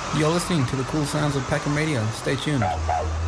You're listening to the cool sounds of Peckham Radio. Stay tuned.